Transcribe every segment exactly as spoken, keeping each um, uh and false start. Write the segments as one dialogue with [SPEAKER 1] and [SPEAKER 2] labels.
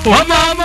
[SPEAKER 1] ओ मामा।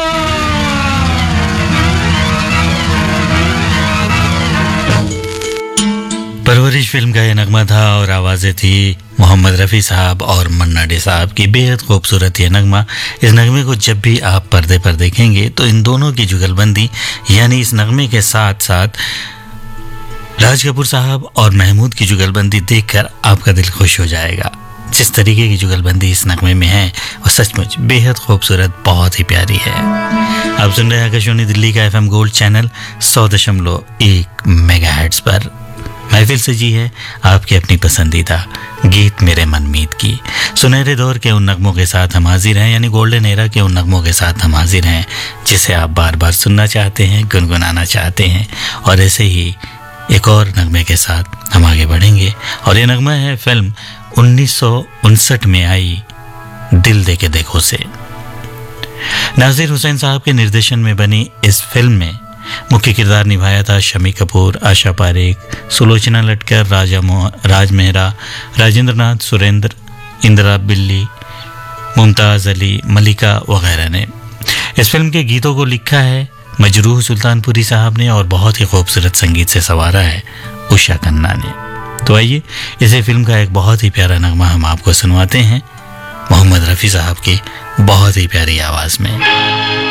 [SPEAKER 2] परवरिश फिल्म का यह नगमा था और आवाज़ें थी मोहम्मद रफ़ी साहब और मन्ना डे साहब की। बेहद खूबसूरत यह नगमा। इस नगमे को जब भी आप पर्दे पर देखेंगे तो इन दोनों की जुगलबंदी, यानी इस नगमे के साथ साथ राज कपूर साहब और महमूद की जुगलबंदी देखकर आपका दिल खुश हो जाएगा। जिस तरीके की जुगलबंदी इस नगमे में है वो सचमुच बेहद खूबसूरत, बहुत ही प्यारी है। आप सुन रहे हैं आकाशवाणी दिल्ली का एफएम गोल्ड चैनल सौ दशमलव एक मेगाहर्ट्ज़ पर। महफिल से जी है आपकी अपनी पसंदीदा गीत मेरे मनमीत की। सुनहरे दौर के उन नगमों के साथ हम हाजिर हैं, यानी गोल्डन एरा के उन नगमों के साथ हम हाजिर हैं जिसे आप बार बार सुनना चाहते हैं, गुनगुनाना चाहते हैं। और ऐसे ही एक और नगमे के साथ हम आगे बढ़ेंगे और ये नगमा है फिल्म उन्नीस सौ उनसठ में आई दिल दे के देखो से। नाज़िर हुसैन साहब के निर्देशन में बनी इस फिल्म में मुख्य किरदार निभाया था शमी कपूर, आशा पारेख, सुलोचना लटकर, राजा राज मेहरा, राजेंद्र नाथ, सुरेंद्र, इंदिरा बिल्ली, मुमताज़ अली, मलिका वगैरह ने। इस फिल्म के गीतों को लिखा है मजरूह सुल्तानपुरी साहब ने और बहुत ही खूबसूरत संगीत से संवारा है उषा खन्ना ने। तो आइए इसे फिल्म का एक बहुत ही प्यारा नगमा हम आपको सुनवाते हैं मोहम्मद रफ़ी साहब की बहुत ही प्यारी आवाज़ में।